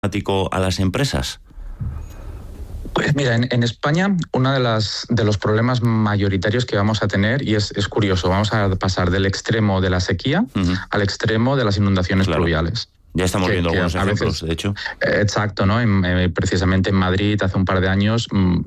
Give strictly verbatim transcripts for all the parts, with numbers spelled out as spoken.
climático a las empresas? Pues mira, en, en España uno de, las, de los problemas mayoritarios que vamos a tener, y es, es curioso, vamos a pasar del extremo de la sequía uh-huh. al extremo de las inundaciones claro. pluviales. Ya estamos que, viendo que algunos ejemplos, veces, de hecho. Exacto, ¿no? En, en, precisamente en Madrid, hace un par de años,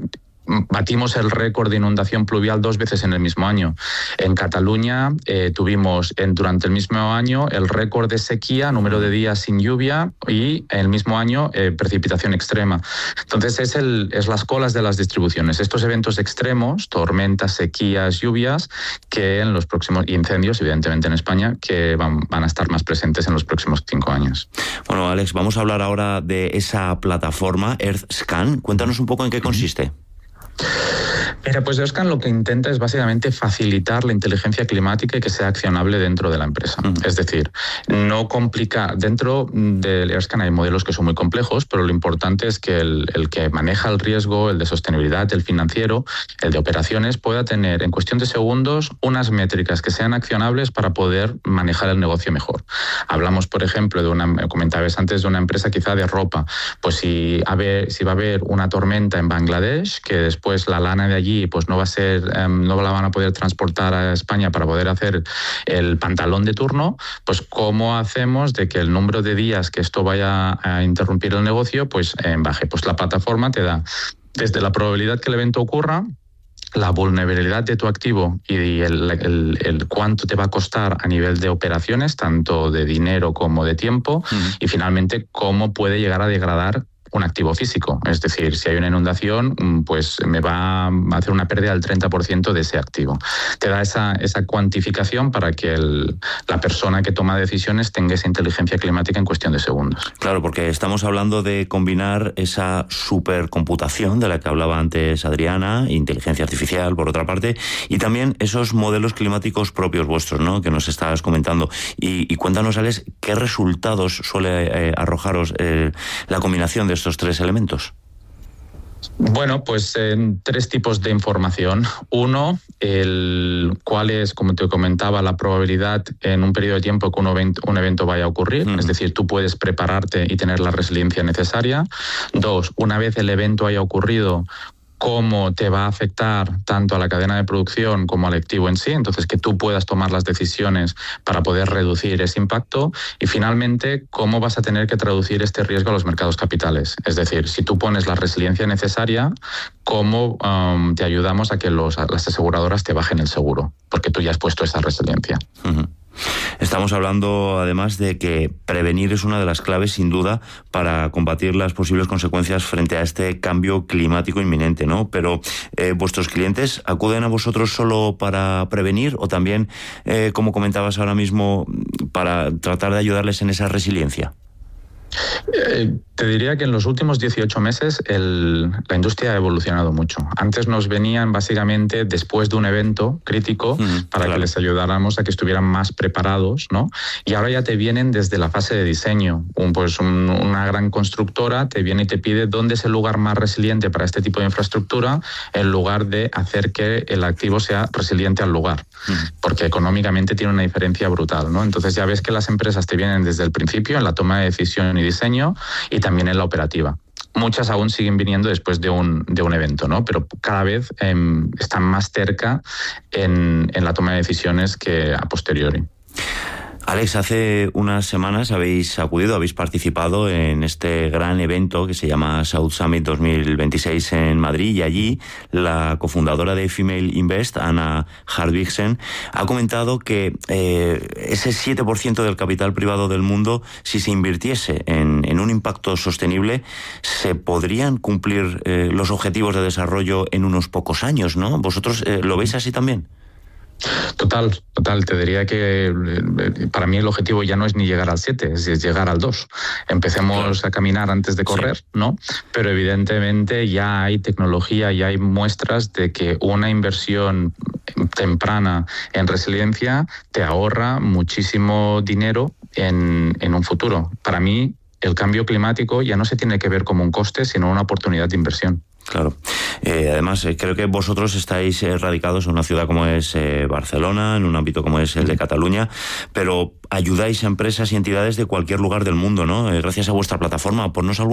batimos el récord de inundación pluvial dos veces en el mismo año. En Cataluña eh, tuvimos en, durante el mismo año el récord de sequía, número de días sin lluvia, y en el mismo año eh, precipitación extrema. Entonces es, el, es las colas de las distribuciones. Estos eventos extremos, tormentas, sequías, lluvias, que en los próximos incendios, evidentemente en España, que van, van a estar más presentes en los próximos cinco años. Bueno, Alex, vamos a hablar ahora de esa plataforma EarthScan. Cuéntanos un poco en qué consiste. Mira, pues EarthScan lo que intenta es básicamente facilitar la inteligencia climática y que sea accionable dentro de la empresa. Uh-huh. Es decir, no complicar. Dentro del EarthScan hay modelos que son muy complejos, pero lo importante es que el, el que maneja el riesgo, el de sostenibilidad, el financiero, el de operaciones, pueda tener en cuestión de segundos unas métricas que sean accionables para poder manejar el negocio mejor. Hablamos, por ejemplo, de una, comentabas antes, de una empresa quizá de ropa. Pues si, a ver, si va a haber una tormenta en Bangladesh, que después la lana de allí pues no va a ser, um, no la van a poder transportar a España para poder hacer el pantalón de turno, pues cómo hacemos de que el número de días que esto vaya a interrumpir el negocio pues eh, baje. Pues la plataforma te da desde la probabilidad que el evento ocurra, la vulnerabilidad de tu activo y el, el, el cuánto te va a costar a nivel de operaciones, tanto de dinero como de tiempo, uh-huh. y finalmente cómo puede llegar a degradar un activo físico. Es decir, si hay una inundación, pues me va a hacer una pérdida del treinta por ciento de ese activo. Te da esa, esa cuantificación para que el, la persona que toma decisiones tenga esa inteligencia climática en cuestión de segundos. Claro, porque estamos hablando de combinar esa supercomputación de la que hablaba antes Adriana, inteligencia artificial, por otra parte, y también esos modelos climáticos propios vuestros, ¿no?, que nos estabas comentando. Y, y cuéntanos, Alex, ¿qué resultados suele eh, arrojaros eh, la combinación de estos estos tres elementos? Bueno, pues eh, tres tipos de información. Uno, el cuál es, como te comentaba, la probabilidad en un periodo de tiempo que un evento, un evento vaya a ocurrir. Uh-huh. Es decir, tú puedes prepararte y tener la resiliencia necesaria. Dos, una vez el evento haya ocurrido, cómo te va a afectar tanto a la cadena de producción como al activo en sí, entonces que tú puedas tomar las decisiones para poder reducir ese impacto, y finalmente cómo vas a tener que traducir este riesgo a los mercados capitales. Es decir, si tú pones la resiliencia necesaria, cómo um, te ayudamos a que los, las aseguradoras te bajen el seguro, porque tú ya has puesto esa resiliencia. Uh-huh. Estamos hablando además de que prevenir es una de las claves sin duda para combatir las posibles consecuencias frente a este cambio climático inminente, ¿no? Pero eh, ¿vuestros clientes acuden a vosotros solo para prevenir o también, eh, como comentabas ahora mismo, para tratar de ayudarles en esa resiliencia? Eh, te diría que en los últimos dieciocho meses el, la industria ha evolucionado mucho. Antes nos venían básicamente después de un evento crítico mm, para claro. que les ayudáramos a que estuvieran más preparados, ¿no? Y ahora ya te vienen desde la fase de diseño. Un, pues un, una gran constructora te viene y te pide dónde es el lugar más resiliente para este tipo de infraestructura, en lugar de hacer que el activo sea resiliente al lugar, mm. porque económicamente tiene una diferencia brutal, ¿no? Entonces ya ves que las empresas te vienen desde el principio en la toma de decisión y diseño, y también en la operativa. Muchas aún siguen viniendo después de un, de un evento, ¿no? Pero cada vez eh, están más cerca en, en la toma de decisiones que a posteriori. Alex, hace unas semanas habéis acudido, habéis participado en este gran evento que se llama South Summit dos mil veintiséis en Madrid, y allí la cofundadora de Female Invest, Anna Hardvigsen, ha comentado que eh, ese siete por ciento del capital privado del mundo, si se invirtiese en, en un impacto sostenible, se podrían cumplir eh, los objetivos de desarrollo en unos pocos años, ¿no? ¿Vosotros eh, lo veis así también? Total, total. Te diría que para mí el objetivo ya no es ni llegar al siete, es llegar al dos. Empecemos claro. a caminar antes de correr, sí. ¿no? Pero evidentemente ya hay tecnología, ya hay muestras de que una inversión temprana en resiliencia te ahorra muchísimo dinero en, en un futuro. Para mí, el cambio climático ya no se tiene que ver como un coste, sino una oportunidad de inversión. Claro. Eh, además, eh, creo que vosotros estáis eh, radicados en una ciudad como es eh, Barcelona, en un ámbito como es el de Cataluña, pero ayudáis a empresas y entidades de cualquier lugar del mundo, ¿no? Eh, gracias a vuestra plataforma. Ponnos algún